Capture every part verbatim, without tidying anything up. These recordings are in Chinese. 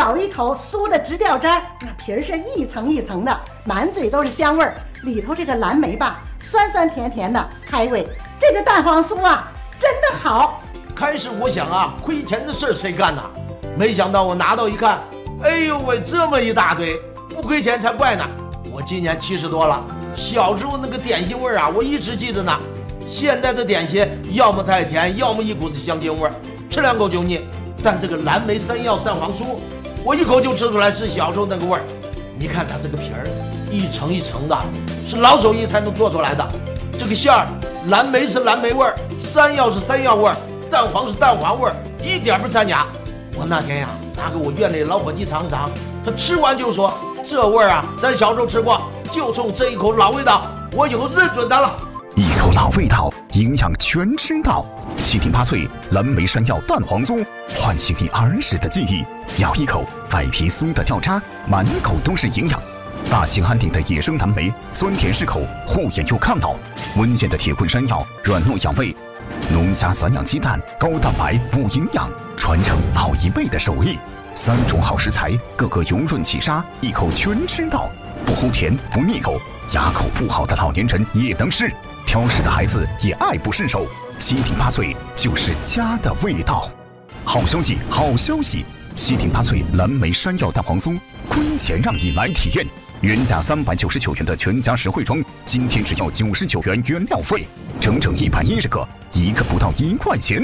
咬一口酥的直掉渣，那皮儿是一层一层的，满嘴都是香味儿。里头这个蓝莓吧，酸酸甜甜的，开胃。这个蛋黄酥啊，真的好。 开始我想啊，亏钱的事谁干呐？没想到我拿到一看，哎呦喂，这么一大堆，不亏钱才怪呢。我今年七十多了，小时候那个点心味儿啊，我一直记着呢。现在的点心要么太甜，要么一股子香精味儿，吃两口就腻。但这个蓝莓山药蛋黄酥，我一口就吃出来是小时候那个味儿。你看它这个皮儿，一层一层的，是老手艺才能做出来的。这个馅儿，蓝莓是蓝莓味儿，山药是山药味儿，蛋黄是蛋黄味儿，一点不掺假。我那天呀，拿给我院里老伙计尝尝，他吃完就说：“这味儿啊，咱小时候吃过，就冲这一口老味道，我以后认准它了。” 一口老味道，营养全吃到。七零八脆蓝莓山药蛋黄酥，唤醒你儿时的记忆。咬一口，外皮酥的掉渣，满口都是营养。大兴安岭的野生蓝莓，酸甜适口，护眼又抗老。温健的铁棍山药，软糯养胃。农家散养鸡蛋，高蛋白补营养，传承老一辈的手艺。三种好食材，个个油润起沙，一口全吃到，不齁甜不腻口，牙口不好的老年人也能吃，挑食的孩子也爱不释手。七零八脆就是家的味道。好消息，好消息！七零八脆蓝莓山药蛋黄酥，亏钱让你来体验。原价三百九十九元的全家实惠装，今天只要九十九元原料费，整整一百一十个，一个不到一块钱。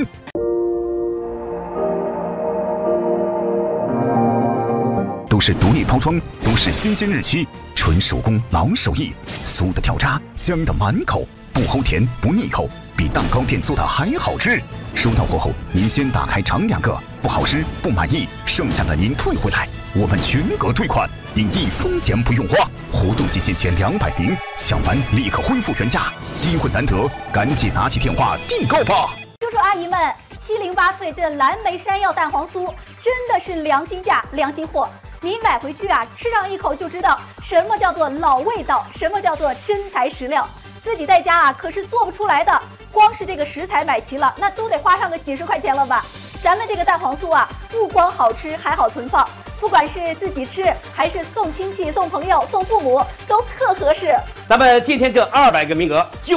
都是独立包装，都是新鲜日期，纯手工老手艺，酥的掉渣，香的满口，不齁甜不腻口，比蛋糕店做的还好吃。收到货后，您先打开尝两个，不好吃不满意，剩下的您退回来，我们全额退款，您一分钱不用花。活动仅限前两百名，抢完立刻恢复原价，机会难得，赶紧拿起电话订购吧。 叔叔阿姨们，七零八脆这蓝莓山药蛋黄酥真的是良心价、良心货。您买回去啊，吃上一口就知道什么叫做老味道，什么叫做真材实料。自己在家啊可是做不出来的，光是这个食材买齐了，那都得花上个几十块钱了吧。咱们这个蛋黄酥啊，不光好吃，还好存放，不管是自己吃还是送亲戚、送朋友、送父母，都特合适。 咱们今天这二百个名额就